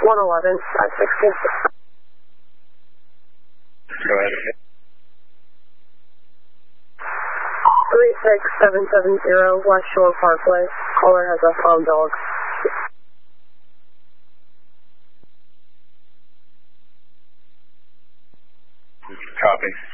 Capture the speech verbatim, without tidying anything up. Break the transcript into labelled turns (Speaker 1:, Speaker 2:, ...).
Speaker 1: one eleven, five sixty.
Speaker 2: Go ahead.
Speaker 1: three six seven seven zero West Shore Parkway. Caller has a found dog.
Speaker 2: Copy.